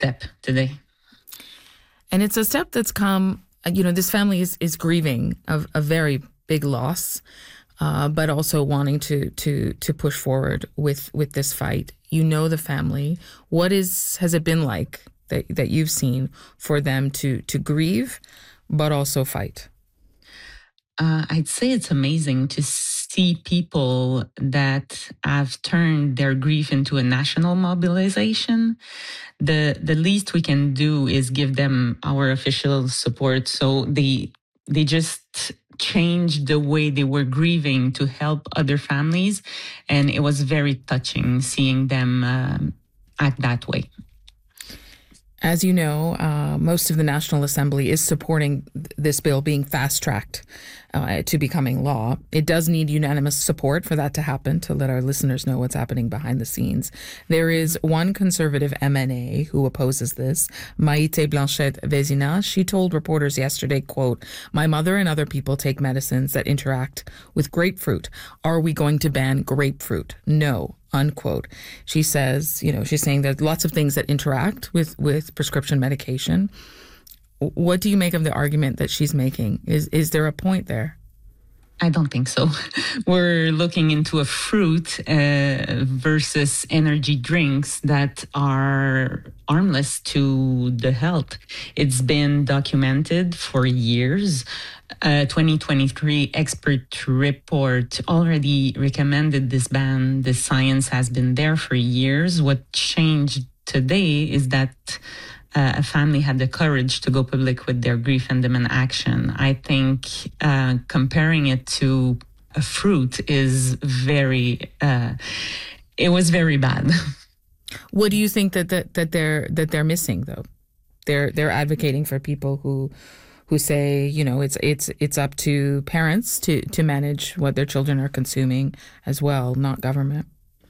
step today. And it's a step that's come, this family is grieving a very big loss, but also wanting to push forward with this fight. You know the family. What has it been like that you've seen for them to grieve, but also fight? I'd say it's amazing to see people that have turned their grief into a national mobilization. The least we can do is give them our official support. So they just changed the way they were grieving to help other families. And it was very touching seeing them act that way. As you know, most of the National Assembly is supporting this bill being fast-tracked to becoming law. It does need unanimous support for that to happen, to let our listeners know what's happening behind the scenes. There is one conservative MNA who opposes this, Maïté Blanchette-Vézina. She told reporters yesterday, quote, "My mother and other people take medicines that interact with grapefruit. Are we going to ban grapefruit? No." Unquote. She says, she's saying there's lots of things that interact with prescription medication. What do you make of the argument that she's making? Is there a point there? I don't think so. We're looking into a fruit versus energy drinks that are harmless to the health. It's been documented for years. 2023 expert report already recommended this ban. The science has been there for years. What changed today is that a family had the courage to go public with their grief and demand action. I think comparing it to a fruit is it was very bad. What do you think that they're missing though? They're advocating for people who say, it's up to parents to manage what their children are consuming as well, not government.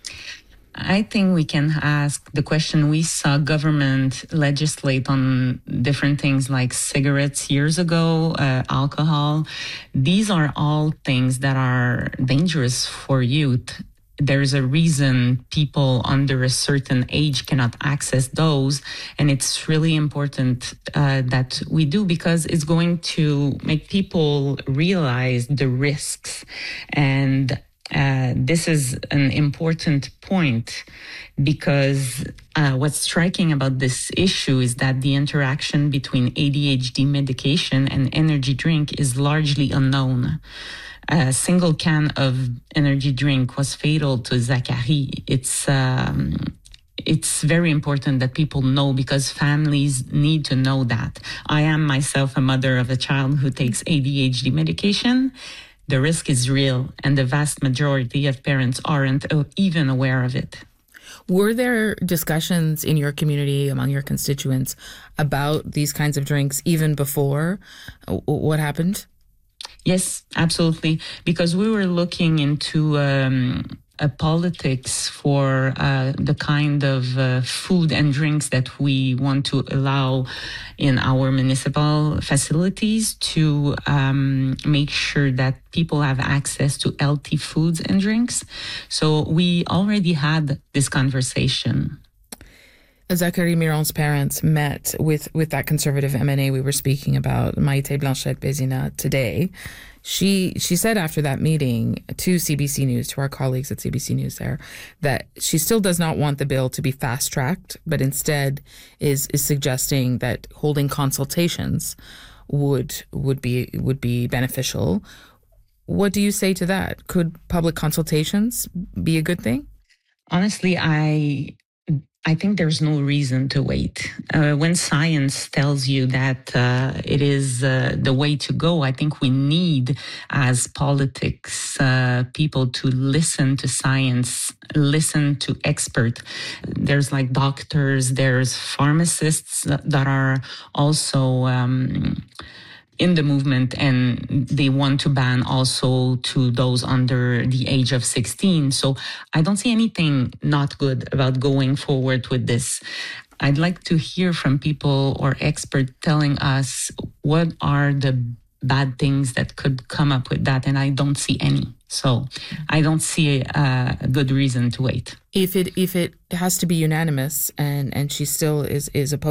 I think we can ask the question. We saw government legislate on different things like cigarettes years ago, alcohol. These are all things that are dangerous for youth. There's a reason people under a certain age cannot access those. And it's really important that we do, because it's going to make people realize the risks. And this is an important point, because what's striking about this issue is that the interaction between ADHD medication and energy drink is largely unknown. A single can of energy drink was fatal to Zachary. It's very important that people know, because families need to know that. I am myself a mother of a child who takes ADHD medication. The risk is real, and the vast majority of parents aren't even aware of it. Were there discussions in your community, among your constituents, about these kinds of drinks even before what happened? Yes, absolutely. Because we were looking into a politics for the kind of food and drinks that we want to allow in our municipal facilities to make sure that people have access to healthy foods and drinks. So we already had this conversation. Zachary Miron's parents met with that conservative MNA we were speaking about, Maïté Blanchette-Vézina, today. She said after that meeting to CBC News, to our colleagues at CBC News there, that she still does not want the bill to be fast-tracked, but instead is suggesting that holding consultations would be beneficial. What do you say to that? Could public consultations be a good thing? Honestly, I think there's no reason to wait. When science tells you that it is the way to go, I think we need, as politics people, to listen to science, listen to experts. There's like doctors, there's pharmacists that are also in the movement, and they want to ban also to those under the age of 16. So I don't see anything not good about going forward with this. I'd like to hear from people or experts telling us what are the bad things that could come up with that, and I don't see any. So I don't see a good reason to wait. If it has to be unanimous and she still is opposed